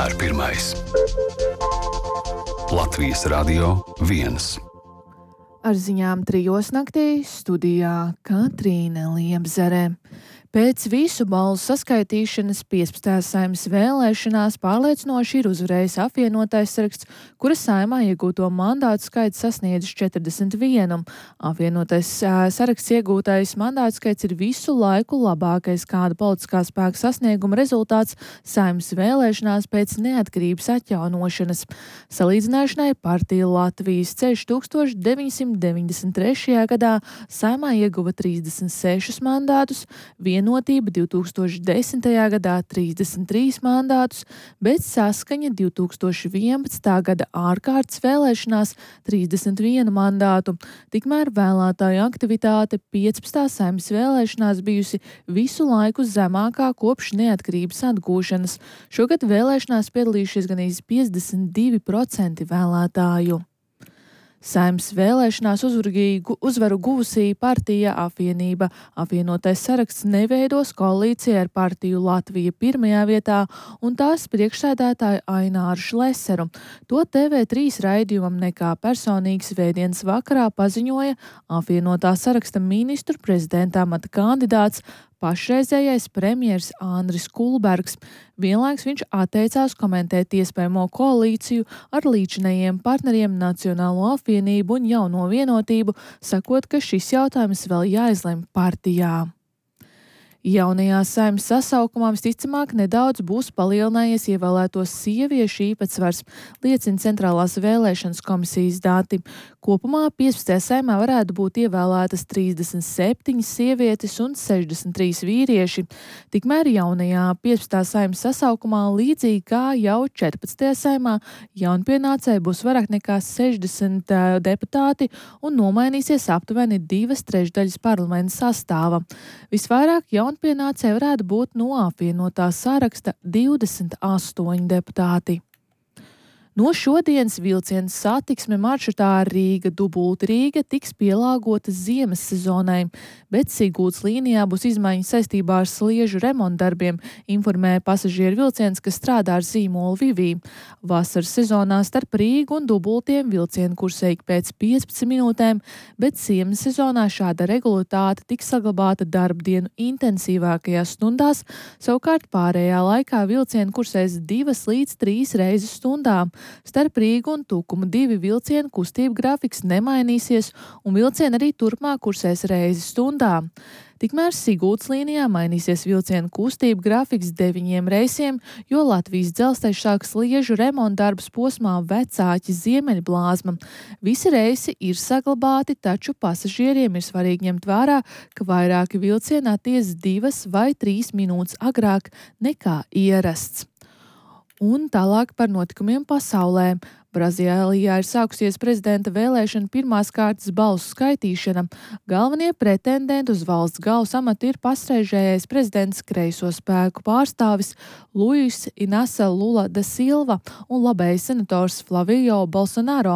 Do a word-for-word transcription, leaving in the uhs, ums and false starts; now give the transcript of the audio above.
vienmēr pirmais. Latvijas Radio viens. Ar ziņām trijos naktī studijā Katrīna Liepzere. Pēc visu balsu saskaitīšanas piecpadsmitajās Saeimas vēlēšanās pārliecinoši ir uzvarējis apvienotais saraksts, kura Saeimā iegūto mandātu skaits sasniedzis četrdesmit vienu. Apvienotais saraksts iegūtais mandātu skaits ir visu laiku labākais kāda politiskā spēka sasnieguma rezultāts Saeimas vēlēšanās pēc neatkarības atjaunošanas. Salīdzināšanai partija Latvijas ceļš tūkstoš deviņsimt deviņdesmit trešajā gadā Saeimā ieguva trīsdesmit sešus mandātus, Vienotība divtūkstoš desmitajā gadā trīsdesmit trīs mandātus, bet Saskaņa divtūkstoš vienpadsmitā gada ārkārtas vēlēšanās trīsdesmit vienu mandātu. Tikmēr vēlētāju aktivitāte piecpadsmitās Saeimas vēlēšanās bijusi visu laiku zemākā kopš neatkarības atgūšanas. Šogad vēlēšanās piedalījušies gandrīz piecdesmit divi procenti vēlētāju. Saeimas vēlēšanās uzvaru guvusī partija Apvienība. Apvienotais saraksts neveidos koalīciju ar partiju Latvija pirmajā vietā un tās priekšsēdētāju Aināru Šleseru. To T V trīs raidījumam Nekā personīgs svētdienas vakarā paziņoja apvienotā saraksta ministru prezidenta amata kandidāts pašreizējais premjers Andris Kulbergs. Vienlaiks viņš atteicās komentēt iespējamo koalīciju ar līdzinējiem partneriem Nacionālo apvienību un Jauno vienotību, sakot, ka šis jautājums vēl jāizlemj partijā. Jaunajā Saeimas sasaukumā visticamāk nedaudz būs palielinājies ievēlēto sieviešu īpatsvars, liecina Centrālās vēlēšanas komisijas dati. Kopumā piecpadsmitajā Saeimā varētu būt ievēlētas trīsdesmit septiņas sievietes un sešdesmit trīs vīrieši. Tikmēr jaunajā piecpadsmitā Saeimas sasaukumā, līdzīgi kā jau četrpadsmitajā Saeimā, jaunpienācēji būs vairāk nekā sešdesmit deputāti un nomainīsies aptuveni divas trešdaļas parlamenta sastāva. Visvairāk jaunpienācēji varētu būt no apvienotā saraksta divdesmit astoņi deputāti. No šodienas vilciena satiksme maršrutā Rīga-Dubulti Rīga tiks pielāgota ziemas sezonai, bet Siguldas līnijā būs izmaiņas saistībā ar sliežu remontdarbiem, informēja pasažieru vilciens, kas strādā ar zīmolu Vivī. Vasaras sezonā starp Rīgu un Dubultiem vilcienu kursē ik pēc piecpadsmit minūtēm, bet ziemas sezonā šāda regularitāte tiks saglabāta darbdienu intensīvākajās stundās, savukārt pārējā laikā vilcienu kursēs divas līdz trīs reizes stundā. Starp Rīgu un Tukumu divi vilcienu kustību grafiks nemainīsies un vilcieni arī turpmāk kursēs reizi stundā. Tikmēr Siguldas līnijā mainīsies vilcienu kustību grafiks deviņiem reisiem, jo Latvijas dzelzceļš sāk sliežu remontdarbus posmā Vecāķi Ziemeļblāzma. Visi reisi ir saglabāti, taču pasažieriem ir svarīgi ņemt vērā, ka vairāki vilcieni atties divas vai trīs minūtes agrāk nekā ierasts. Un tālāk par notikumiem pasaulē. Brazīlijā ir sākusies prezidenta vēlēšana pirmās kārtas balsu skaitīšana. Galvenie pretendenti uz valsts galvas amatu ir pašreizējais prezidents kreiso spēku pārstāvis Luis Inacio Lula da Silva un labējs senators Flavio Bolsonaro.